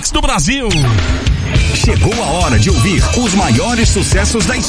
hits do Brasil. Chegou a hora de ouvir os maiores sucessos da história.